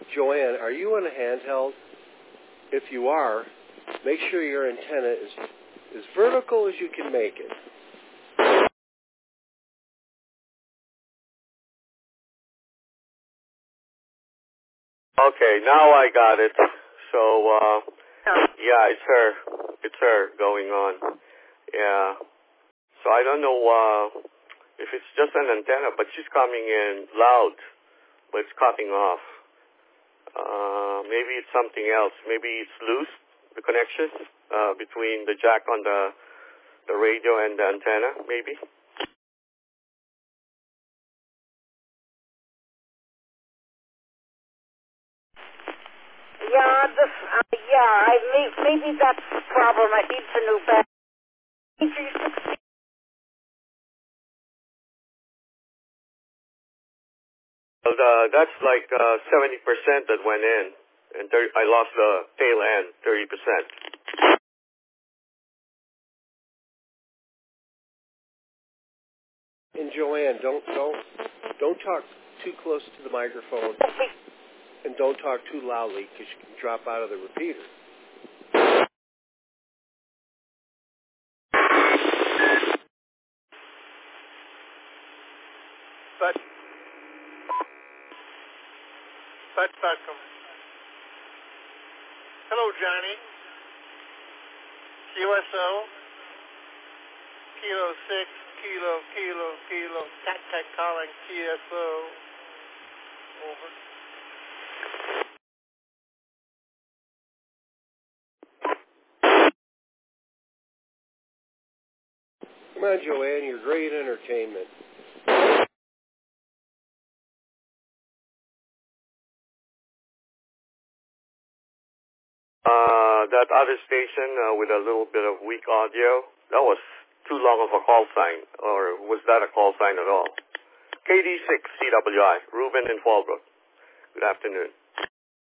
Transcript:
Joanne, are you on a handheld? If you are, make sure your antenna is as vertical as you can make it. Okay, now I got it. So, yeah, it's her. It's her going on. Yeah. So I don't know if it's just an antenna, but she's coming in loud, but it's cutting off. Maybe it's something else. Maybe it's loose, the connection between the jack on the radio and the antenna, maybe. Yeah, maybe that's the problem. I need a new battery. Well, that's like 70% that went in, and I lost the tail end, 30%. And Joanne, don't talk too close to the microphone, and don't talk too loudly because you can drop out of the repeater. But hello, Johnny. QSO, Kilo 6, Kilo, Cat calling QSO. Over. Come on, Joanne, you're great entertainment. That other station with a little bit of weak audio, that was too long of a call sign, or was that a call sign at all? KD6 CWI, Ruben in Fallbrook. Good afternoon.